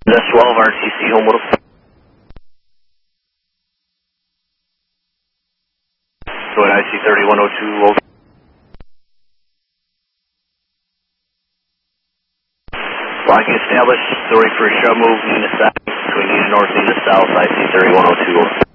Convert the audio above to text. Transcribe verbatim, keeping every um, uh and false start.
S twelve R T C Homewood. Go ahead, I C thirty-one oh two, over. Locking established, sorry for a shove move, Nina south, between Nina north and Nina south, I C thirty-one oh two, over.